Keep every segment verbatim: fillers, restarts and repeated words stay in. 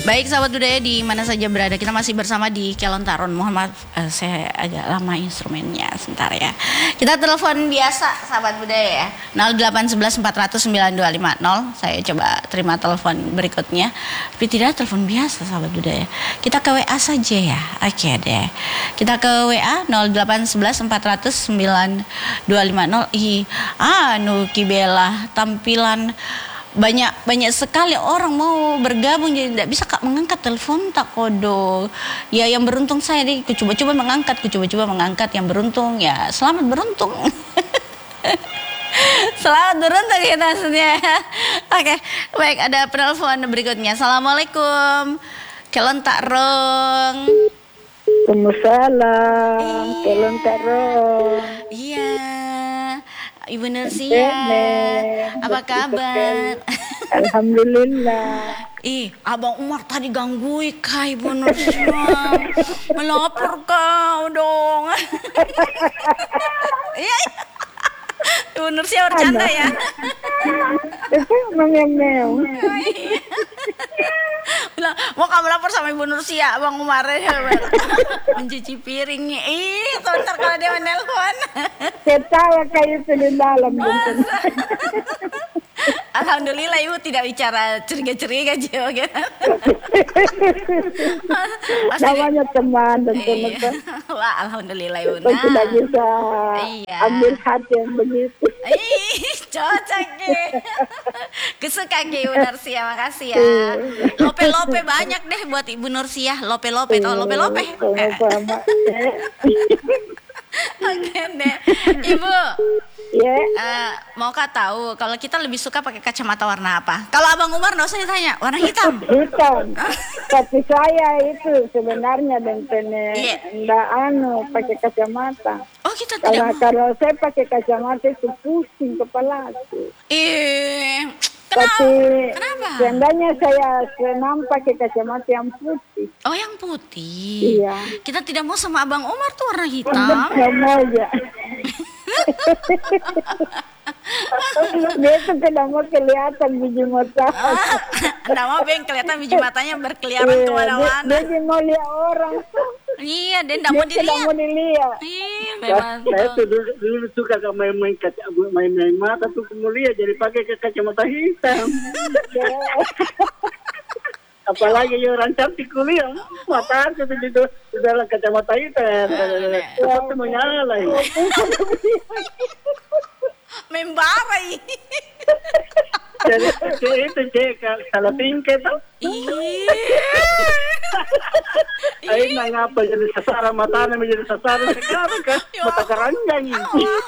Baik sahabat budaya di mana saja berada, kita masih bersama di Kelontaron. Mohon maaf uh, saya agak lama instrumennya sebentar ya. Kita telepon biasa sahabat budaya ya, nol delapan satu satu empat nol nol sembilan dua lima nol. Saya coba terima telepon berikutnya. Tapi tidak telepon biasa sahabat budaya. Kita ke W A saja ya. Oke deh. Kita ke W A nol delapan satu satu empat nol nol sembilan dua lima nol. Ih, anu Kibela tampilan banyak banyak sekali orang mau bergabung, jadi tidak bisa kak mengangkat telepon tak kodo ya. Yang beruntung saya deh, ku coba-coba mengangkat, ku coba-coba mengangkat. Yang beruntung ya selamat beruntung. Selamat beruntung ya maksudnya. Oke, baik, ada penelpon berikutnya. Assalamualaikum Kelontaron. Waalaikumsalam Kelontaron. Iya, Ibu Nursia, apa kabar? Alhamdulillah. Ih, Abang Umar tadi gangguin kak Ibu Nursia. Melapor kau dong. Iya, Ibu Nursia bercanda ya. Itu mengem-mem. Bilang, mau kamu lapor sama Ibu Nursia, Abang Umar ya, mencuci piringnya. Ih, ntar kalau dia menelpon. Ketawa kayak itu di dalam. Alhamdulillah Ibu tidak bicara curiga-curiga Jiwa gitu. Namanya teman dan teman. Wah, Alhamdulillah Ibu. Nah, tidak bisa iya. ambil hati yang begitu. Ih, cocok ya. Kesuka ke Ibu Nursia, makasih ya. Lope-lope banyak deh buat Ibu Nursia. Lope-lope, tau lope-lope? Sama-sama. Oke deh, Ibu. Ya. Uh, maukah tahu kalau kita lebih suka pakai kacamata warna apa? Kalau Abang Umar nggak usah ditanya, warna hitam. Hitam. Tapi saya itu sebenarnya dan pene yeah. Nggak anu pakai kacamata. Oh, kita Kalau tidak. kalau saya pakai kacamata itu pusing kepala aku. Eh, Tapi kenapa? seandainya saya senam pakai kacamata yang putih. Oh, yang putih. Iya. Kita tidak mau sama Abang Umar tuh warna hitam. Nggak mau ya. Dia itu tidak mau kelihatan biji mata. Tidak mau Beng kelihatan biji matanya berkeliaran Iya, kemana-mana. Dia, dia mau lihat orang. Iya, dan tidak mau Dia tidak dilihat. mau dilihat. Iya, memang. Saya tuh dulu, dulu suka sama main-main kaca, main-main mata tuh mulia, jadi pakai ke kacamata hitam. Apalagi orang cantik kuliah, mata itu di di dalam kacamata hitam, seperti menyala. Membara ini. Jadi cek itu cek kalau tingkat tuh. Iya. Ayo ngapa jadi sasaran matanya menjadi sasaran sekarang kan mata keranjang ini.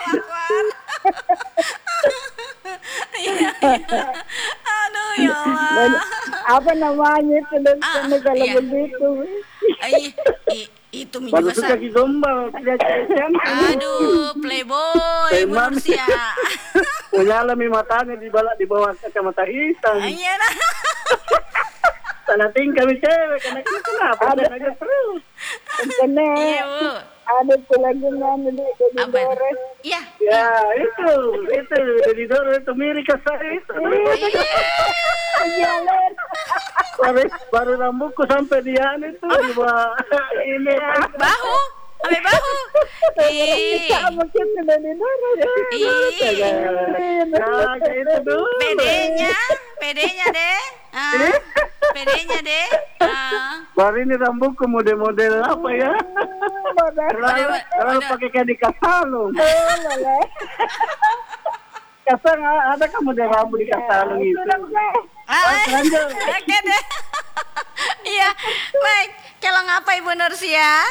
Iya, iya. Aduh ya Allah. Apa namanya itu dan Ah, kalau iya. begitu. Ay, i- itu mi Baru juga suka sa- di gombal, tidak cantik. Aduh, playboy, Hey, Bu Mami. Nursia. Menyala mi matanya di bawah di bawah kacamata hitam. Iya nah. Salah tingkah mi cewek, karena itu kenapa ada aja terus. Karena Iya, Bu. ada tuh lagi nanya di di Apa itu? Dores. Iya. Ya itu, itu dari dulu itu mirip ke saya itu. Jalan. Baru, baru rambutku sampai di anu itu di bawah ini. Bahu, sampai bahu. Ih. Sama kita dari Dores. Ih. Nah, kayak itu dulu. Pedenya, pedenya deh. Ah, pedenya deh. Ah. Baru ini rambutku model-model apa ya? Terlalu, terlalu pakai kayak di kasalung. Kasar ada kan model rambut di kasalung itu. Ah, lanjut. oke deh. Iya, baik. Kelong apa Ibu Nursia?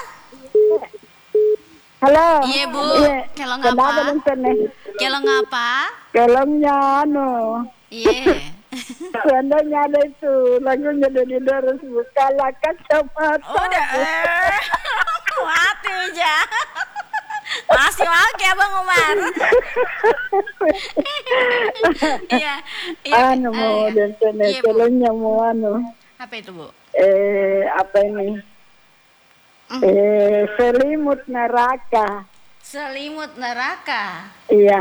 Halo. Iya, Bu. Iya. Kelong Kenapa apa? dan sana? Kelong apa? Kelongnya anu. Iya. Seandainya ada itu lagunya dari Dores bukalah kacamata. Udah. Eh. Mati aja. Masih oke Abang Umar. Iya. Iya. Anu mau Ah, dan sana iya, Bu. kelongnya mau anu. Apa itu, Bu? Eh apa ini? Hmm. Eh selimut neraka. Selimut neraka. Iya.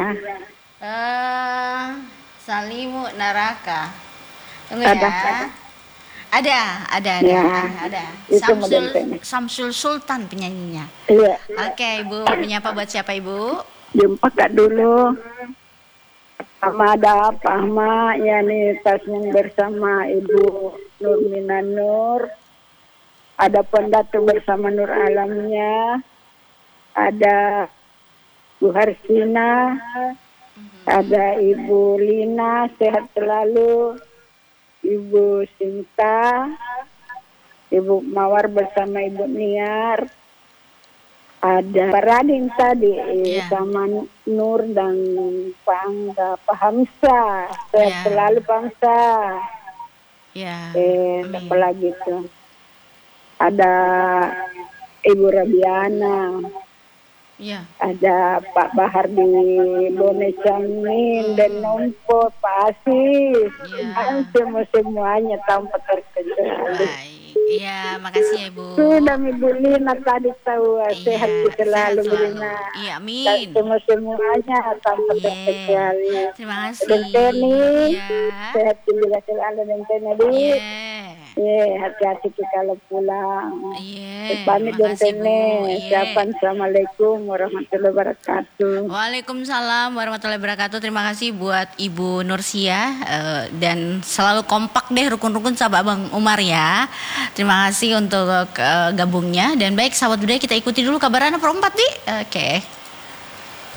Eh, Selimut neraka. Tunggu Ada. ya. Ada, ada, ada, Ya, ada. itu Samsul, model tema. Samsul Sultan penyanyinya. Iya. Oke, Ibu, menyapa buat siapa Ibu? Jumpa Kak dulu. Sama ada Pak Ahmad, ya nih tasnya bersama Ibu Nurmina Nur. Ada Pendatu bersama Nur Alamnya. Ada Bu Harsina. Ada Ibu Lina, sehat selalu. Ibu Sinta. Ibu Mawar bersama Ibu Niar. Ada Pak Radin tadi Ya. sama Nur dan Pak Angga, Pak Hamzah. Sehat Ya. selalu Pak Hamzah. Ya. Eh, amin. apa lagi tuh? Ada Ibu Rabiana. Ya. Ada Pak Bahar di Bonecamin dan Nompo, Pak Asis. Ya. Dan semua-semuanya tanpa terkecuali. Baik. Iya, makasih ya Ibu. Sudah Ibu Lina tadi tahu Iya, sehat selalu Bu selalu. Lina. Iya, Dan amin. semua-semuanya tanpa Iya. terkecuali. Terima kasih. Dan Kenny, Iya. sehat juga selalu dan Kenny. Iya. Iya, hati-hati kita kalau pulang. Iya. Pamit dan Makasih Bu. Kenny. Iya. Siapkan Assalamualaikum warahmatullahi wabarakatuh. Waalaikumsalam warahmatullahi wabarakatuh. Terima kasih buat Ibu Nursia eh, dan selalu kompak deh rukun-rukun sahabat Bang Umar ya. Terima kasih untuk eh, gabungnya dan baik sahabat budaya kita ikuti dulu kabar anak perempat nih. Oke.